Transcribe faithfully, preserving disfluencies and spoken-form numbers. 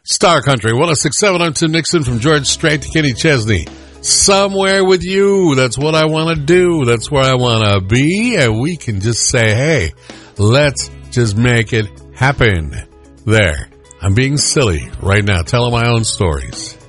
Star Country, one oh six point seven. I'm Tim Nixon from George Strait to Kenny Chesney. Somewhere with you. That's what I want to do. That's where I want to be. And we can just say, hey, let's just make it happen. There. I'm being silly right now, telling my own stories.